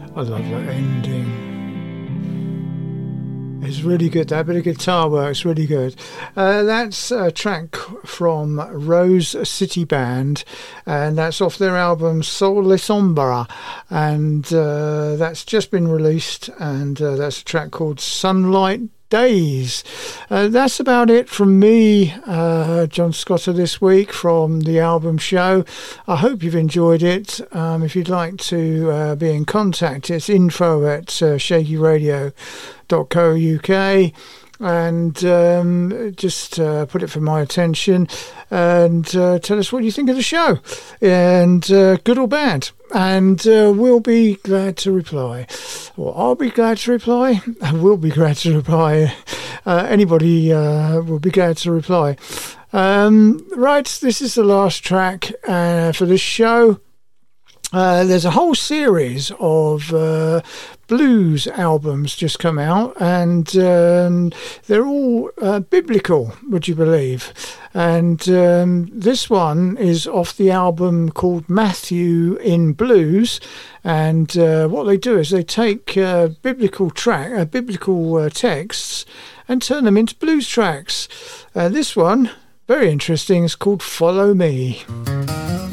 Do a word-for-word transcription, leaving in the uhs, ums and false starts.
I love that ending. It's really good. That bit of guitar work's really good. Uh, that's a track from Rose City Band, and that's off their album Sol Le Sombra, and uh, that's just been released, and uh, that's a track called Sunlight Days. Uh, that's about it from me, uh, John Scotter, this week from the album show. I hope you've enjoyed it. Um, if you'd like to uh, be in contact, it's info at uh, shaky radio dot co dot uk, and um, just uh, put it for my attention, and uh, tell us what you think of the show, and uh, good or bad, and uh, we'll be glad to reply. Or I'll be glad to reply. We'll be glad to reply. Uh, anybody uh, will be glad to reply. Um, right, this is the last track uh, for this show. Uh, there's a whole series of uh, blues albums just come out, and um, they're all uh, biblical, would you believe? And um, this one is off the album called Matthew in Blues, and uh, what they do is they take uh, biblical track, uh, biblical uh, texts and turn them into blues tracks. Uh, this one, very interesting, is called Follow Me.